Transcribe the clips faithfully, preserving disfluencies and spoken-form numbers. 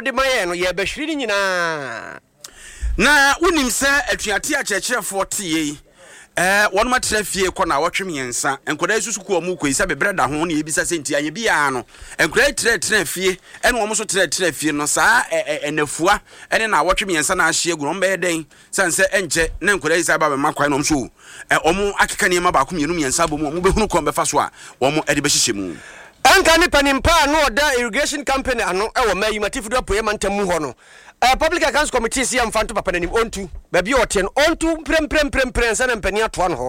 de maye no ye behwiri nyina na wonim se atuate akyerɛkyerɛfoɔ tie eh wɔn ma trafie kɔ na wɔtwe miensa enkoda isusu ko mu kɔ isa bebrɛ da ho ne ebisa senti anye bia no enkoda tre trafie ɛne wɔn so tre trafie no saa enafua ɛne na wɔtwe miensa na ahye gu wɔn bɛyɛ den sanse enche na enkoda isa ba be makwan no so eh wɔn akeka ne ma ba ko mienu miensa bɔ mu wɔn behunu kɔ bɛfa so a wɔn ɛde bɛhyehyɛ mu anka ne panimpa no oda irrigation company ano ɛwɔ mayi matifudo apoye mantamu hɔ no Uh, public accounts committee si amfanto papa nanim ontu baby oten ontu prem prem prem prem sa na mpani ato ano ho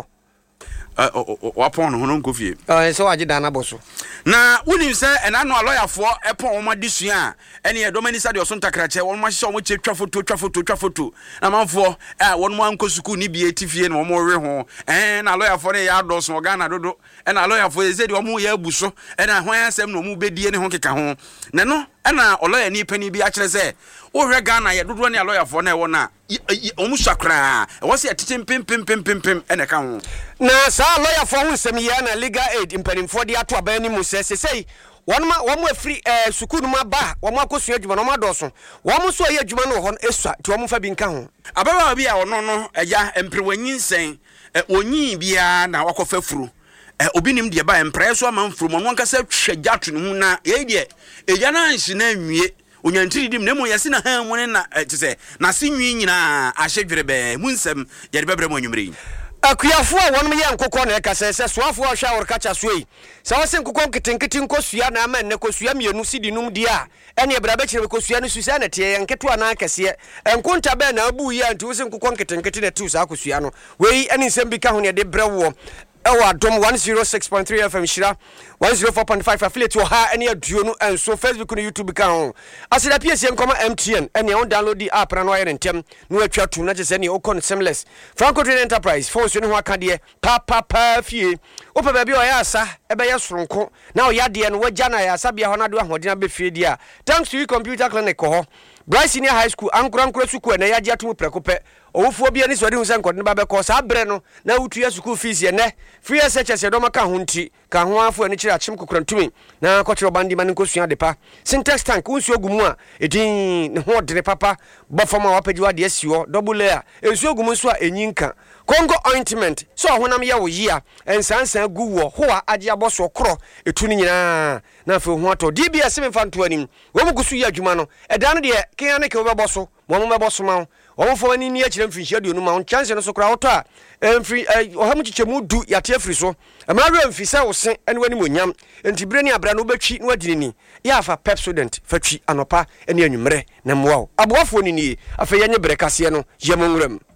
uh wapon no no nkofie uh so agida na boso na wonim se ena no lawyer fo epon wo madisua ene ye domani sade oso ntakrache won ma hye wo che twa foto twa foto twa foto na manfo eh won mo ankosuku ni bi etifie na wo mo we ho eh na lawyer fo ne ya adoso Ghana dodo ena lawyer fo ze de wo mo ya abuso ena ho asem no mo bedie ne ho keka ho na no ena lawyer ni pani bi a kire se wo hwe Ghana ye dodo ne lawyer fo na e wo na o mu sakra e wo se atete pim pim pim pim pim ena ka ho na sa lawyer fo ho nsem ye na legal aid impanimfo de ato aba ni mu se se won ma won mo afri eh sukunu ma ba won mo akosua adwuma no ma doso won mo so ye adwuma no ho esua ti won mo fa bi nka ho ababa bi a ono no eya emprewanyin eh onyin bia na wakofa furu eh obi nim de ba empreso amanfuru mo nka sa twagya to ne hu na ye de eya na anhye na anwie onyantiri dim na mo yesi na han mo na te se na se nwi nyina ahye dwerebe mu nsem ye de bebre mo anwumre akuyafo a won me ye nkokɔ na ɛkasa sɛ soafo a hwa wɔreka cha so yi sɛ wɔse nkokɔ nketenkete nkosua na ama ne kosua mienu sidi num di a ɛne bra ba kyerɛ kosua no susa na tie nketo na akɛse enkonta bɛ na abu yi anti wɔse nkokɔ nketenkete na tu sa kosua no wei ɛne nsɛm bi ka ho ne de brɛ wo ɛwɔ adom one oh six point three F M Shira one oh four point five affiliate wɔ ha ɛne aduo no ɛnso Facebook no YouTube ka ho aseda P S N kɔma M T N ɛne on download the app na no ayɛ ntem no atwa tu na kyesɛ ne okon seamless Franco Trade Enterprise phone so ne ho aka de pa pa pa fie opa ba bi ɔyɛ asa ɛbɛyɛ soronko na ɔyɛ de no wagya na yɛ asa bia hɔ na do ahoɔden abɛfie dia thanks to you computer clinic hɔ Bryce Senior High School ankura ankura suku na yagye atum prekope owufuo bia ni so de hu se nkɔde ba bɛkɔ saa bre no na wutu ya school fees ye ne free S H S ye do maka ho nti ka ho afo ani kyerɛ akyem kokurantumi na kɔkyerɛ bandi ma ne nkosua de pa syntax tank unsuo gumu a edin ne ho de papa bɔfam a wapagyi wa de asiwo double layer ensuo gumu so a enyinka Congo ointment so honam ye wo yia ensansan gu wo ho a agye aboso kro etu ni nyina na afi ho ato D B S me fanto anim wo mu gusu ya adwuma no ɛda no de kian ne ke wo bɛboso mo mo bɛboso ma wo fo ani ni akyerɛ mfinhia duonu ma wo chance no so kra wo to a emfri oham kyikyemu du yate afri so amara mfisa wo se ene wani monyam enti ni abra no batwi no adinini ya afa Pepsodent fatwi anopa ene anwumre na mmoa wo aboafo ni nie afa yenye brekase no yemonwram